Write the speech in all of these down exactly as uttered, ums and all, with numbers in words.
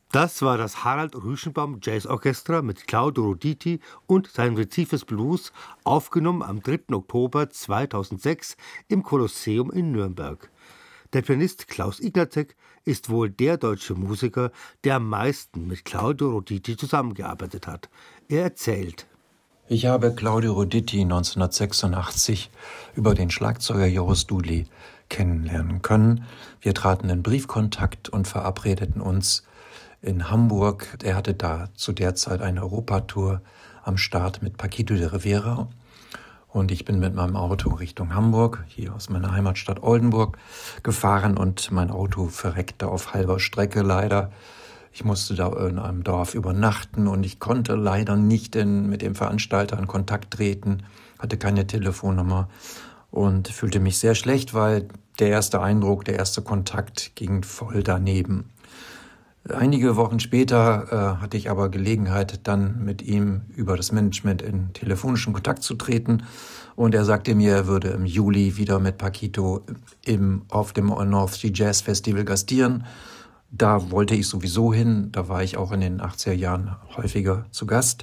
Das war das Harald Rüschenbaum Jazz Orchestra mit Claudio Roditi und seinem Recifes Blues, aufgenommen am dritten Oktober zweitausendsechs im Kolosseum in Nürnberg. Der Pianist Klaus Ignazek ist wohl der deutsche Musiker, der am meisten mit Claudio Roditi zusammengearbeitet hat. Er erzählt: Ich habe Claudio Roditi neunzehnhundertsechsundachtzig über den Schlagzeuger Joris Dudley kennenlernen können. Wir traten in Briefkontakt und verabredeten uns in Hamburg. Er hatte da zu der Zeit eine Europatour am Start mit Paquito de Rivera. Und ich bin mit meinem Auto Richtung Hamburg, hier aus meiner Heimatstadt Oldenburg, gefahren und mein Auto verreckte auf halber Strecke leider. Ich musste da in einem Dorf übernachten und ich konnte leider nicht in, mit dem Veranstalter in Kontakt treten, hatte keine Telefonnummer und fühlte mich sehr schlecht, weil der erste Eindruck, der erste Kontakt ging voll daneben. Einige Wochen später äh, hatte ich aber Gelegenheit, dann mit ihm über das Management in telefonischen Kontakt zu treten. Und er sagte mir, er würde im Juli wieder mit Paquito im, auf dem North Sea Jazz Festival gastieren. Da wollte ich sowieso hin. Da war ich auch in den achtziger Jahren häufiger zu Gast.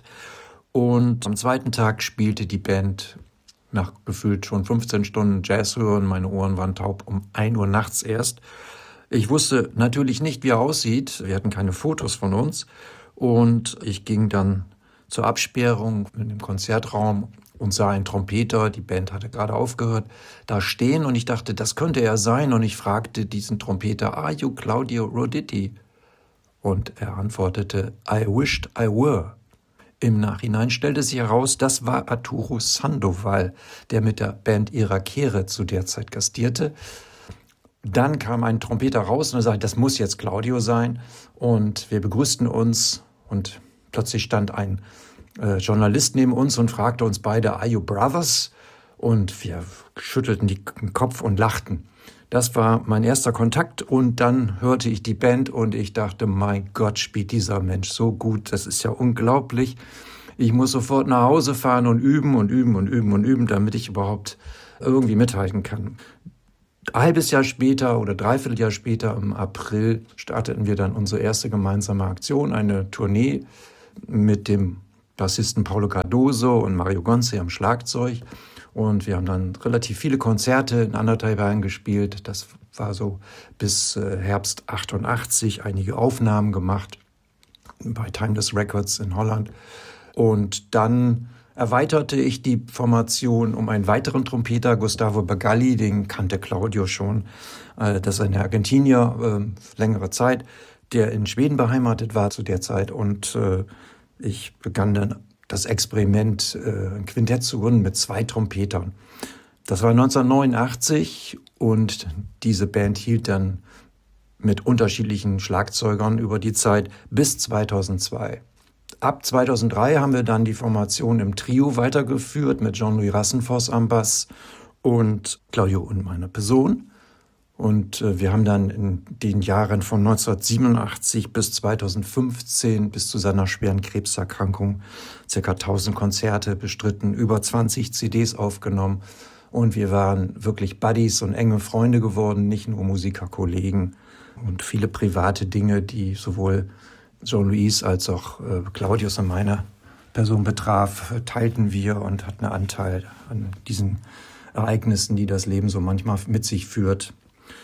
Und am zweiten Tag spielte die Band nach gefühlt schon fünfzehn Stunden Jazz hören. Meine Ohren waren taub um ein Uhr nachts erst. Ich wusste natürlich nicht, wie er aussieht. Wir hatten keine Fotos von uns. Und ich ging dann zur Absperrung in dem Konzertraum und sah einen Trompeter, die Band hatte gerade aufgehört, da stehen. Und ich dachte, das könnte er sein. Und ich fragte diesen Trompeter, "Are you Claudio Roditi?" Und er antwortete, "I wished I were." Im Nachhinein stellte sich heraus, das war Arturo Sandoval, der mit der Band Irakere zu der Zeit gastierte. Dann kam ein Trompeter raus und er sagte, das muss jetzt Claudio sein. Und wir begrüßten uns und plötzlich stand ein äh, Journalist neben uns und fragte uns beide, "Are you brothers?" Und wir schüttelten den Kopf und lachten. Das war mein erster Kontakt und dann hörte ich die Band und ich dachte, mein Gott, spielt dieser Mensch so gut, das ist ja unglaublich. Ich muss sofort nach Hause fahren und üben und üben und üben und üben, damit ich überhaupt irgendwie mithalten kann. Ein halbes Jahr später oder dreiviertel Jahr später, im April, starteten wir dann unsere erste gemeinsame Aktion, eine Tournee mit dem Bassisten Paulo Cardoso und Mario Gonzi am Schlagzeug. Und wir haben dann relativ viele Konzerte in anderthalb Jahren gespielt. Das war so bis Herbst achtundachtzig, einige Aufnahmen gemacht bei Timeless Records in Holland. Und dann erweiterte ich die Formation um einen weiteren Trompeter, Gustavo Bagalli, den kannte Claudio schon. Das ist ein Argentinier, längere Zeit, der in Schweden beheimatet war zu der Zeit. Und ich begann dann das Experiment, ein Quintett zu gründen mit zwei Trompetern. Das war neunzehnhundertneunundachtzig und diese Band hielt dann mit unterschiedlichen Schlagzeugern über die Zeit bis zweitausendzwei. Ab zweitausenddrei haben wir dann die Formation im Trio weitergeführt mit Jean-Louis Rassenfoss am Bass und Claudio und meiner Person. Und äh, wir haben dann in den Jahren von neunzehnhundertsiebenundachtzig bis zweitausendfünfzehn, bis zu seiner schweren Krebserkrankung, ca. tausend Konzerte bestritten, über zwanzig C Ds aufgenommen. Und wir waren wirklich Buddies und enge Freunde geworden, nicht nur Musikerkollegen. Und viele private Dinge, die sowohl Jean-Louis als auch äh, Claudius und meine Person betraf, teilten wir und hatten einen Anteil an diesen Ereignissen, die das Leben so manchmal mit sich führt.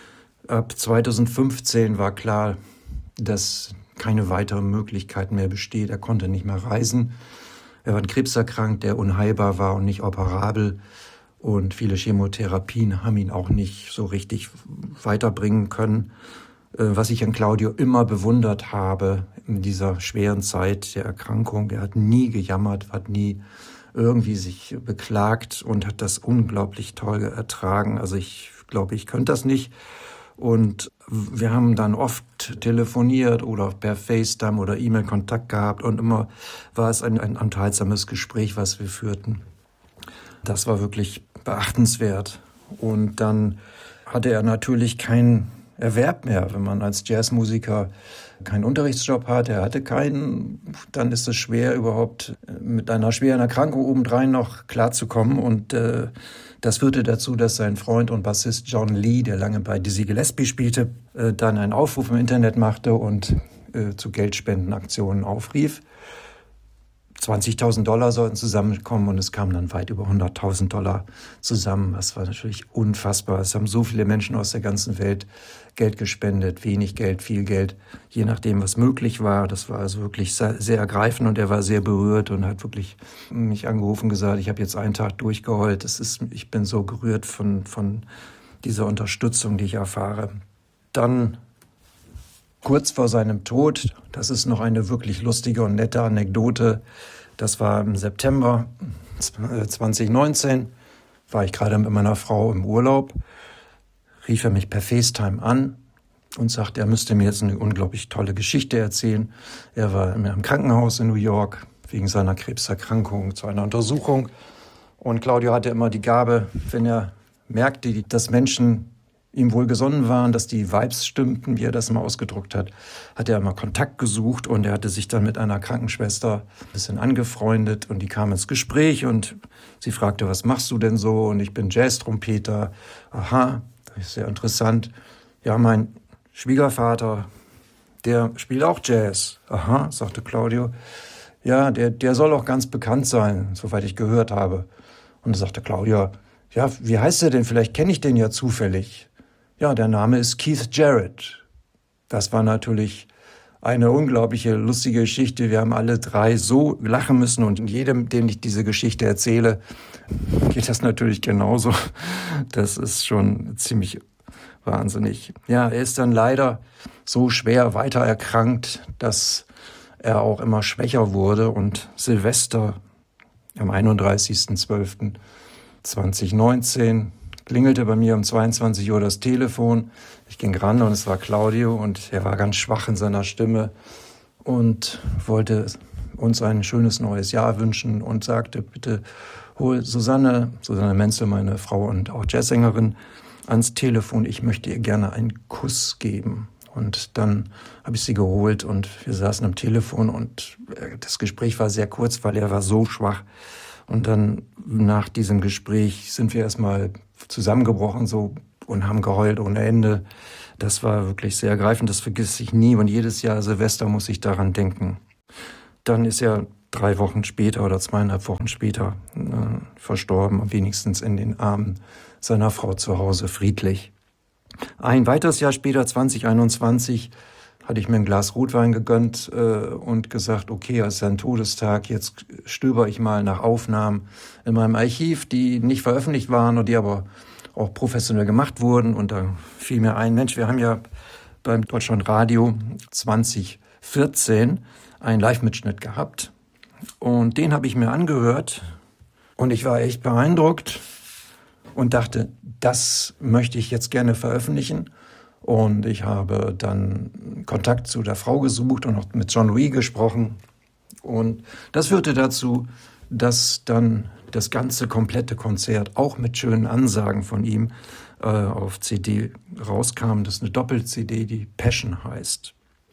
Ab zweitausendfünfzehn war klar, dass keine weitere Möglichkeit mehr besteht. Er konnte nicht mehr reisen. Er war an Krebs erkrankt, der unheilbar war und nicht operabel. Und viele Chemotherapien haben ihn auch nicht so richtig weiterbringen können. Was ich an Claudio immer bewundert habe in dieser schweren Zeit der Erkrankung, er hat nie gejammert, hat nie irgendwie sich beklagt und hat das unglaublich toll ertragen. Also ich glaube, ich könnte das nicht. Und wir haben dann oft telefoniert oder per FaceTime oder E-Mail Kontakt gehabt und immer war es ein, ein unterhaltsames Gespräch, was wir führten. Das war wirklich beachtenswert. Und dann hatte er natürlich keinen Erwerb mehr, wenn man als Jazzmusiker keinen Unterrichtsjob hat, er hatte keinen, dann ist es schwer, überhaupt mit einer schweren Erkrankung obendrein noch klarzukommen. Und äh, das führte dazu, dass sein Freund und Bassist John Lee, der lange bei Dizzy Gillespie spielte, äh, dann einen Aufruf im Internet machte und äh, zu Geldspendenaktionen aufrief. zwanzigtausend Dollar sollten zusammenkommen und es kamen dann weit über hunderttausend Dollar zusammen. Das war natürlich unfassbar. Es haben so viele Menschen aus der ganzen Welt Geld gespendet, wenig Geld, viel Geld, je nachdem, was möglich war. Das war also wirklich sehr, sehr ergreifend und er war sehr berührt und hat wirklich mich angerufen und gesagt, ich habe jetzt einen Tag durchgeheult. Das ist, ich bin so gerührt von, von dieser Unterstützung, die ich erfahre. Dann kurz vor seinem Tod, das ist noch eine wirklich lustige und nette Anekdote, das war im September zwanzig neunzehn, war ich gerade mit meiner Frau im Urlaub, rief er mich per FaceTime an und sagte, er müsste mir jetzt eine unglaublich tolle Geschichte erzählen. Er war in einem Krankenhaus in New York wegen seiner Krebserkrankung zu einer Untersuchung. Und Claudio hatte immer die Gabe, wenn er merkte, dass Menschen ihm wohlgesonnen waren, dass die Vibes stimmten, wie er das immer ausgedrückt hat, hat er immer Kontakt gesucht und er hatte sich dann mit einer Krankenschwester ein bisschen angefreundet und die kam ins Gespräch und sie fragte, was machst du denn so? Und ich bin Jazz-Trompeter. Aha, das ist sehr interessant. Ja, mein Schwiegervater, der spielt auch Jazz. Aha, sagte Claudio. Ja, der, der soll auch ganz bekannt sein, soweit ich gehört habe. Und da sagte Claudio, ja, wie heißt er denn? Vielleicht kenne ich den ja zufällig. Ja, der Name ist Keith Jarrett. Das war natürlich eine unglaubliche, lustige Geschichte. Wir haben alle drei so lachen müssen und jedem, dem ich diese Geschichte erzähle, geht das natürlich genauso. Das ist schon ziemlich wahnsinnig. Ja, er ist dann leider so schwer weiter erkrankt, dass er auch immer schwächer wurde und Silvester am einunddreißigsten zwölften zweitausendneunzehn klingelte bei mir um zweiundzwanzig Uhr das Telefon. Ich ging ran und es war Claudio und er war ganz schwach in seiner Stimme und wollte uns ein schönes neues Jahr wünschen und sagte, bitte hol Susanne, Susanne Menzel, meine Frau und auch Jazzsängerin, ans Telefon. Ich möchte ihr gerne einen Kuss geben. Und dann habe ich sie geholt und wir saßen am Telefon und das Gespräch war sehr kurz, weil er war so schwach. Und dann nach diesem Gespräch sind wir erstmal zusammengebrochen so und haben geheult ohne Ende. Das war wirklich sehr ergreifend, das vergisst ich nie. Und jedes Jahr Silvester muss ich daran denken. Dann ist er drei Wochen später oder zweieinhalb Wochen später äh, verstorben, wenigstens in den Armen seiner Frau zu Hause, friedlich. Ein weiteres Jahr später, zwanzig einundzwanzig, hatte ich mir ein Glas Rotwein gegönnt äh, und gesagt, okay, es ist ein Todestag, jetzt stöber ich mal nach Aufnahmen in meinem Archiv, die nicht veröffentlicht waren und die aber auch professionell gemacht wurden. Und da fiel mir ein, Mensch, wir haben ja beim Deutschlandradio zwanzig vierzehn einen Live-Mitschnitt gehabt und den habe ich mir angehört und ich war echt beeindruckt und dachte, das möchte ich jetzt gerne veröffentlichen. Und ich habe dann Kontakt zu der Frau gesucht und auch mit John Louis gesprochen. Und das führte dazu, dass dann das ganze komplette Konzert, auch mit schönen Ansagen von ihm, äh, auf C D rauskam. Das ist eine Doppel-C D, die Passion heißt.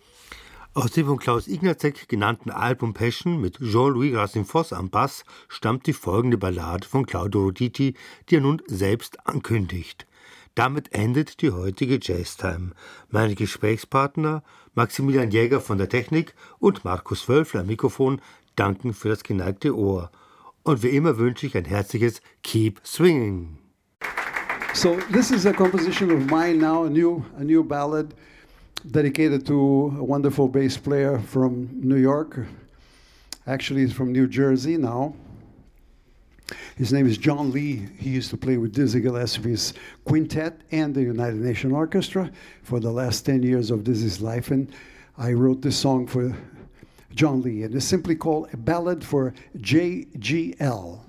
Aus dem von Klaus Ignacek genannten Album Passion mit Jean-Louis Racine-Fosse am Bass stammt die folgende Ballade von Claudio Roditi, die er nun selbst ankündigt. Damit endet die heutige Jazztime. Meine Gesprächspartner Maximilian Jäger von der Technik und Markus Wölfler am Mikrofon danken für das geneigte Ohr. Und wie immer wünsche ich ein herzliches Keep Swinging. So this is a composition of mine now, a new, a new ballad dedicated to a wonderful bass player from New York. Actually, he's from New Jersey now. His name is John Lee. He used to play with Dizzy Gillespie's quintet and the United Nations Orchestra for the last ten years of Dizzy's life. And I wrote this song for John Lee. And it's simply called A Ballad for J G L.